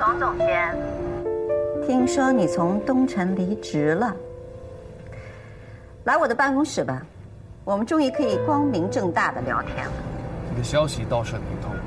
冯总监， 听说你从东城离职了，来我的办公室吧，我们终于可以光明正大的聊天了。 你的消息倒是很灵通。